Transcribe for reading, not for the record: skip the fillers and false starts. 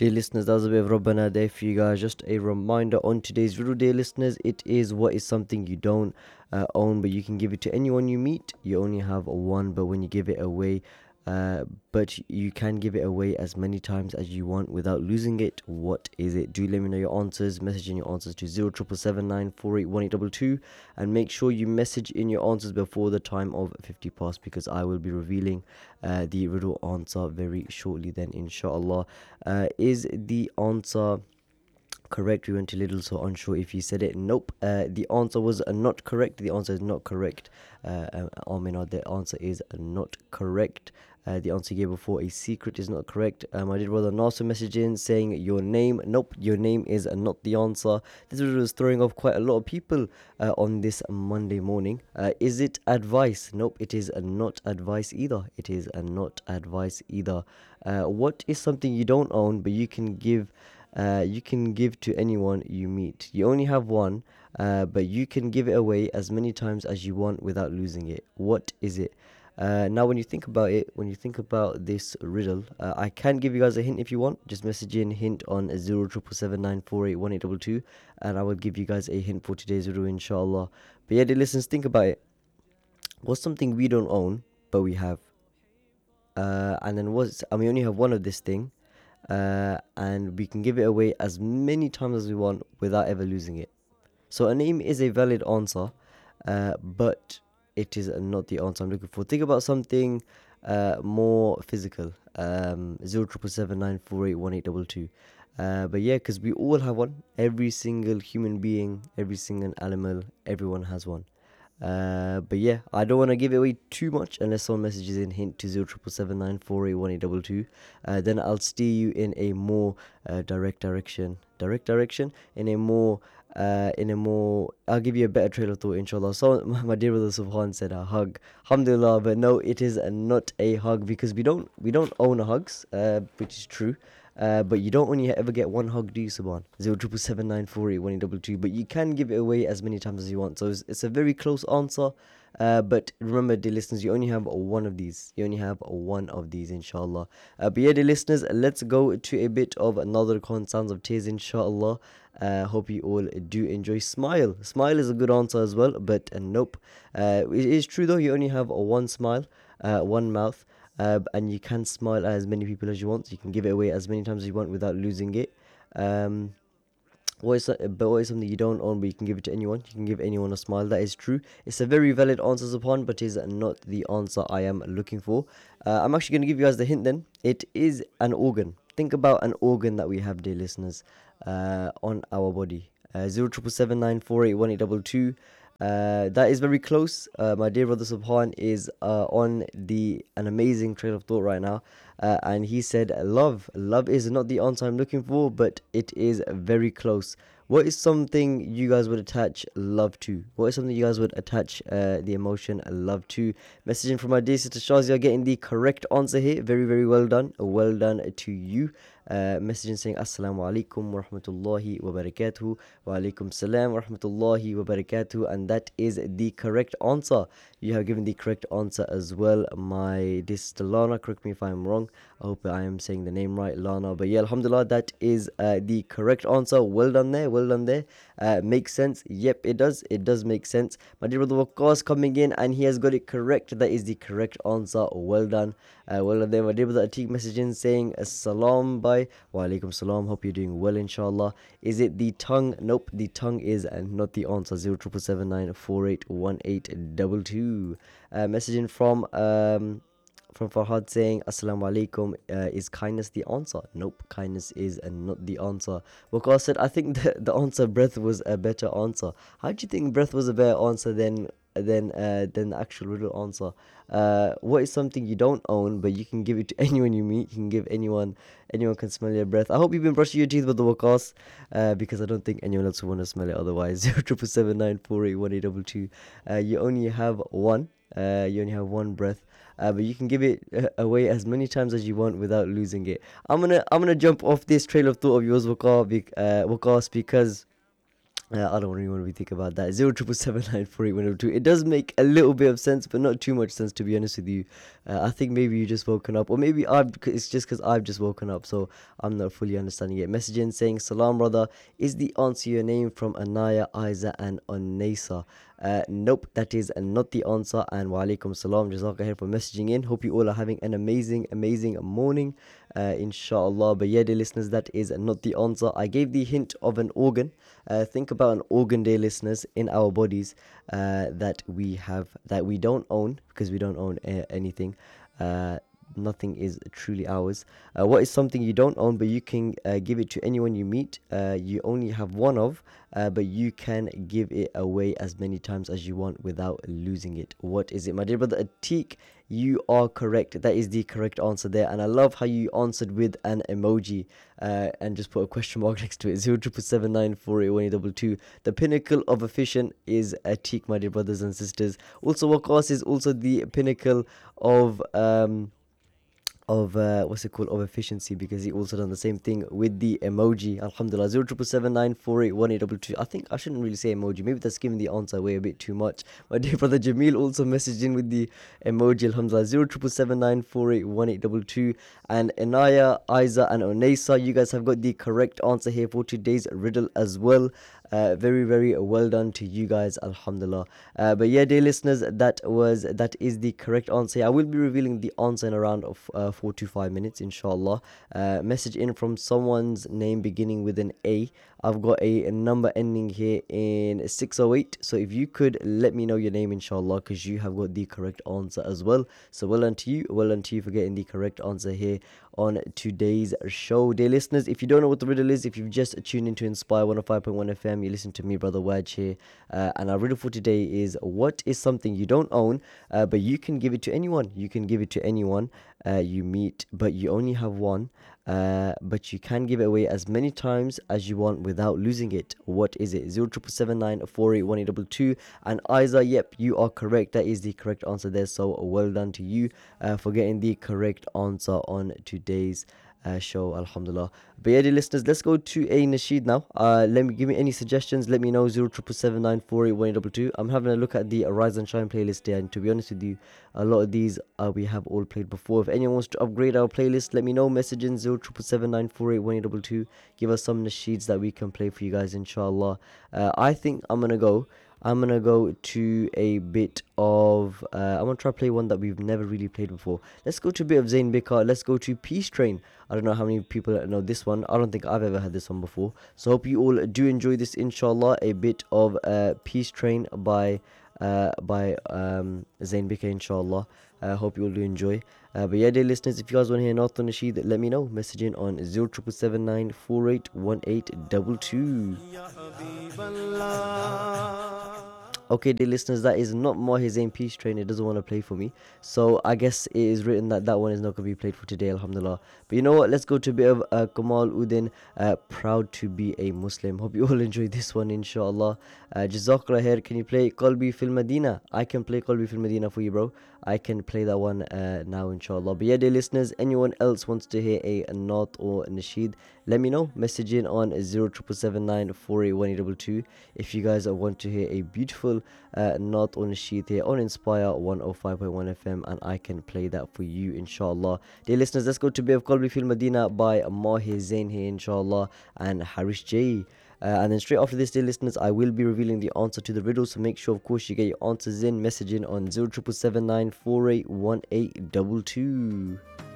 Dear listeners, that was a bit of Rabbana there for you guys. Just a reminder on today's riddle, dear listeners. It is, what is something you don't own, but you can give it to anyone you meet. You only have one, but when you give it away, but you can give it away as many times as you want without losing it. What is it? Do let me know your answers. Message in your answers to 0777948182, and make sure you message in your answers before the time of 50 past, because I will be revealing the riddle answer very shortly. Then, inshallah, is the answer correct? We went a little so unsure if you said it. Nope. The answer was not correct. The answer is not correct. Amina, the answer is not correct. The answer you gave before, a secret, is not correct. My dear brother Nasser messaged in saying your name. Nope, your name is not the answer. This was throwing off quite a lot of people on this Monday morning. Is it advice? Nope, it is not advice either. It is not advice either. What is something you don't own but you can give to anyone you meet? You only have one, but you can give it away as many times as you want without losing it. What is it? Now, when you think about it, when you think about this riddle, I can give you guys a hint if you want. Just message in hint on 0777948182, and I will give you guys a hint for today's riddle, inshallah. But yeah, dear listeners, think about it. What's something we don't own but we have? And then we only have one of this thing, and we can give it away as many times as we want without ever losing it. So a name is a valid answer, but it is not the answer I'm looking for. Think about something more physical. 0777948182. But yeah, because we all have one. Every single human being, every single animal, everyone has one. But yeah, I don't want to give it away too much unless someone messages in hint to 0777948182. Then I'll steer you in a more direct direction. In a more I'll give you a better trail of thought, inshallah. So my dear brother Subhan said a hug, alhamdulillah, but no, it is not a hug, because we don't own hugs, which is true. But you don't only ever get one hug, do you, Subhan? 0777948182. But you can give it away as many times as you want. So it's a very close answer. But remember, dear listeners, you only have one of these. Inshallah. But yeah, dear listeners, let's go to a bit of another sounds of tears, inshallah. Hope you all do enjoy. Smile is a good answer as well, but nope. It is true though, you only have one smile, one mouth, and you can smile at as many people as you want. So you can give it away as many times as you want without losing it. What is something you don't own but you can give it to anyone? You can give anyone a smile. That is true. It's a very valid answer, upon, but is not the answer I am looking for. I'm actually going to give you guys the hint then. It is an organ. Think about an organ that we have, dear listeners, on our body. 0777948182. That is very close. My dear brother Subhan is on an amazing trail of thought right now, and he said love is not the answer I'm looking for, but it is very close. What is something you guys would attach love to? What is something you guys would attach the emotion love to? Messaging from my dear sister Shazia, getting the correct answer here. Very, very well done. Well done to you. Messaging saying Assalamu alaikum wa rahmatullahi wa barakatuhu. Wa alaikum salam wa rahmatullahi wa barakatuhu. And that is the correct answer. You have given the correct answer as well. My dear sister Lana, correct me if I'm wrong. I hope I am saying the name right, Lana. But yeah, alhamdulillah, that is the correct answer. Well done there. Makes sense. Yep, it does. It does make sense. My dear brother Waqas coming in, and he has got it correct. That is the correct answer. Well done. Well done there. My dear brother Atik messaging saying Assalam by Wa alaikum salam. Hope you're doing well, inshallah. Is it the tongue? Nope, the tongue is not the answer. 0777948182. Messaging from Farhad saying Assalamu alaikum. Is kindness the answer? Nope, kindness is not the answer. Waqas said, I think the answer breath was a better answer. How do you think breath was a better answer than the actual riddle answer? What is something you don't own but you can give it to anyone you meet? You can give anyone can smell your breath. I hope you've been brushing your teeth with the Waqas, because I don't think anyone else would want to smell it otherwise. 0777948182. You only have one. You only have one breath. But you can give it away as many times as you want without losing it. I'm gonna jump off this trail of thought of yours, Waqas, because I don't really want to think about that. 0777948 It does make a little bit of sense, but not too much sense, to be honest with you. I think maybe you just woken up, or maybe it's just because I've just woken up, so I'm not fully understanding it. Message in saying, Salam, brother. Is the answer your name from Anaya, Aiza, and Onesa? Nope, that is not the answer. And wa alaikum salam. Jazakallah for messaging in. Hope you all are having an amazing, amazing morning, inshallah. But yeah, dear listeners, that is not the answer. I gave the hint of an organ. Think about an organ, dear listeners, in our bodies that we have, that we don't own, because we don't own anything. Uh, Nothing is truly ours. What is something you don't own, but you can give it to anyone you meet? You only have one of, but you can give it away as many times as you want without losing it. What is it, my dear brother Atik? You are correct. That is the correct answer there. And I love how you answered with an emoji and just put a question mark next to it. 07779481822. The pinnacle of efficient is Atik, my dear brothers and sisters. Also, Waqas is also the pinnacle of what's it called, of efficiency, because he also done the same thing with the emoji. Alhamdulillah. 07779481822. I think I shouldn't really say emoji, maybe that's giving the answer away a bit too much. My dear brother Jamil also messaged in with the emoji. Alhamdulillah. 07779481822. And Anaya, Aiza, and Onesa, you guys have got the correct answer here for today's riddle as well. Very, very well done to you guys, alhamdulillah. But yeah, dear listeners, that is the correct answer. I will be revealing the answer in around 4 to 5 minutes, inshallah. Message in from someone's name beginning with an A. I've got a number ending here in 608. So if you could let me know your name, inshallah, because you have got the correct answer as well. So well done to you. Well done to you for getting the correct answer here on today's show. Dear listeners, if you don't know what the riddle is, if you've just tuned into Inspire 105.1 FM, you listen to me, Brother Waj here. And our riddle for today is, what is something you don't own, but you can give it to anyone? You can give it to anyone you meet, but you only have one. But you can give it away as many times as you want without losing it. What is it? 07779481822. And Aiza, yep, you are correct. That is the correct answer there. So well done to you for getting the correct answer on today's show, alhamdulillah. But yeah, dear listeners, let's go to a nasheed now. Let me give me any suggestions. Let me know. 07779481822. I'm having a look at the Rise and Shine playlist there, and to be honest with you, a lot of these we have all played before. If anyone wants to upgrade our playlist, let me know. Message in 07779481822. Give us some nasheeds that we can play for you guys, inshallah. I think I'm gonna go to a bit of I'm gonna try to play one that we've never really played before. Let's go to a bit of Zayn Bikar. Let's go to Peace Train. I don't know how many people know this one. I don't think I've ever had this one before, so hope you all do enjoy this, inshallah. A bit of Peace Train by Zayn Bikar, inshallah. Hope you all do enjoy. But yeah, dear listeners, if you guys want to hear North on Nasheed, let me know. Message in on 07779481822. Okay, dear listeners, that is not Mahi Zain Peace Train. It doesn't want to play for me. So I guess it is written that that one is not going to be played for today, alhamdulillah. But you know what? Let's go to a bit of Kamal Udin, Proud to be a Muslim. Hope you all enjoy this one, inshallah. Jazakallah khair. Can you play Qalbi Fil Madina? I can play Qalbi Fil Madina for you, bro. I can play that one now, inshallah. But yeah, dear listeners, anyone else wants to hear a Naat or Nasheed, let me know. Message in on 07779481822 if you guys want to hear a beautiful Naat or Nasheed here on Inspire 105.1 FM, and I can play that for you, inshallah. Dear listeners, let's go to a bit of Qalbi Fil Madina by Mahi Zain here, inshallah, and Harish J. And then straight after this, dear listeners, I will be revealing the answer to the riddle. So make sure, of course, you get your answers in. Message in on 07779481822.